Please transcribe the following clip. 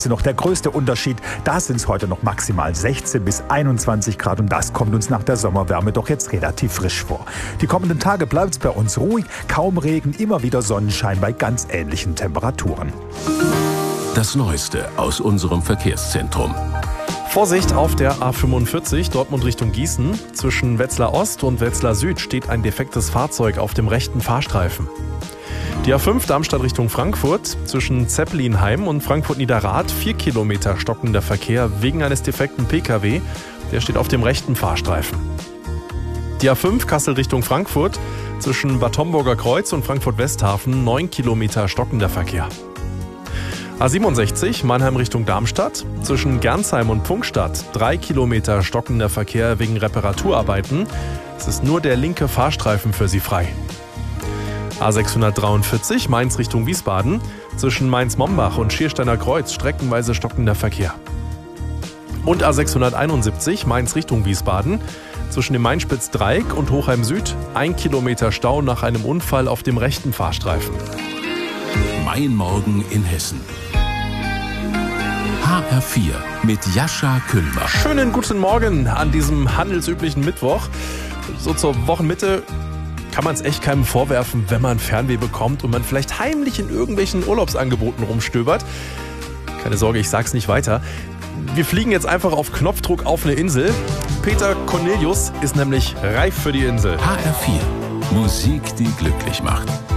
Noch der größte Unterschied, da sind es heute noch maximal 16 bis 21 Grad und das kommt uns nach der Sommerwärme doch jetzt relativ frisch vor. Die kommenden Tage bleibt es bei uns ruhig, kaum Regen, immer wieder Sonnenschein bei ganz ähnlichen Temperaturen. Das Neueste aus unserem Verkehrszentrum. Vorsicht auf der A45 Dortmund Richtung Gießen. Zwischen Wetzlar Ost und Wetzlar Süd steht ein defektes Fahrzeug auf dem rechten Fahrstreifen. Die A5 Darmstadt Richtung Frankfurt, zwischen Zeppelinheim und Frankfurt-Niederrad 4 Kilometer stockender Verkehr wegen eines defekten Pkw. Der steht auf dem rechten Fahrstreifen. Die A5 Kassel Richtung Frankfurt, zwischen Bad Homburger Kreuz und Frankfurt-Westhafen 9 Kilometer stockender Verkehr. A67 Mannheim Richtung Darmstadt, zwischen Gernsheim und Pfungstadt 3 Kilometer stockender Verkehr wegen Reparaturarbeiten. Es ist nur der linke Fahrstreifen für Sie frei. A643 Mainz Richtung Wiesbaden, zwischen Mainz-Mombach und Schiersteiner Kreuz streckenweise stockender Verkehr. Und A671 Mainz Richtung Wiesbaden, zwischen dem Mainspitz-Dreieck und Hochheim Süd 1 Kilometer Stau nach einem Unfall auf dem rechten Fahrstreifen. Mein Morgen in Hessen. HR4 mit Jascha Kühlbach. Schönen guten Morgen an diesem handelsüblichen Mittwoch. So zur Wochenmitte kann man es echt keinem vorwerfen, wenn man Fernweh bekommt und man vielleicht heimlich in irgendwelchen Urlaubsangeboten rumstöbert. Keine Sorge, ich sag's nicht weiter. Wir fliegen jetzt einfach auf Knopfdruck auf eine Insel. Peter Cornelius ist nämlich reif für die Insel. HR4, Musik, die glücklich macht.